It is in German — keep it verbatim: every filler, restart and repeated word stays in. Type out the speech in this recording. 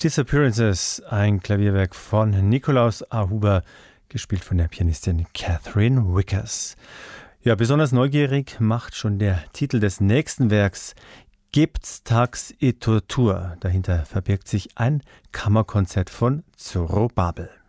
Disappearances, ein Klavierwerk von Nikolaus A. Huber, gespielt von der Pianistin Catherine Wickers. Ja, besonders neugierig macht schon der Titel des nächsten Werks, Gibt's Tags et Tortur. Dahinter verbirgt sich ein Kammerkonzert von Zorobabel.